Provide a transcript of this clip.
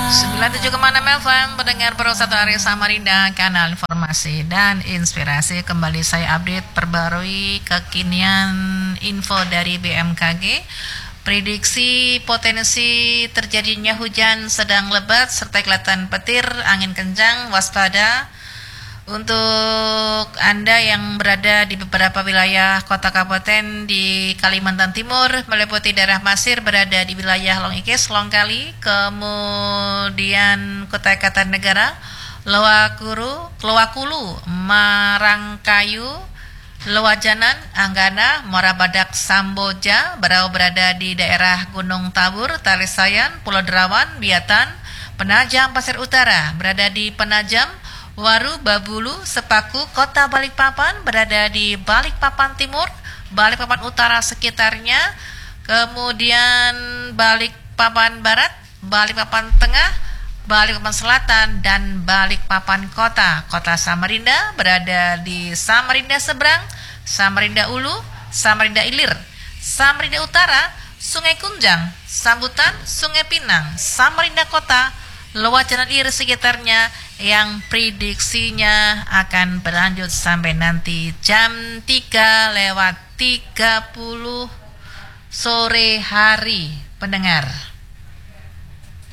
97,6 FM pendengar Pro 1 Area Samarinda, kanal informasi dan inspirasi. Kembali saya update perbarui kekinian info dari BMKG. Prediksi potensi terjadinya hujan sedang lebat serta kelihatan petir, angin kencang, waspada. Untuk Anda yang berada di beberapa wilayah kota kabupaten di Kalimantan Timur, meliputi daerah Masir, berada di wilayah Long Ikis, Long Kali, kemudian Kutai Kartanegara, Lowakulu, Marangkayu, Lowajanan, Anggana, Muara Badak, Samboja, berada di daerah Gunung Tabur, Talisayan, Pulau Derawan, Biatan, Penajam, Pasir Utara, berada di Penajam, Waru, Babulu, Sepaku, Kota Balikpapan, berada di Balikpapan Timur, Balikpapan Utara sekitarnya, kemudian Balikpapan Barat, Balikpapan Tengah, Balikpapan Selatan, dan Balikpapan Kota. Kota Samarinda berada di Samarinda Seberang, Samarinda Ulu, Samarinda Ilir, Samarinda Utara, Sungai Kunjang, Sambutan, Sungai Pinang, Samarinda Kota, Lowajanan Ilir sekitarnya, yang prediksinya akan berlanjut sampai nanti jam 3:30 sore hari, pendengar.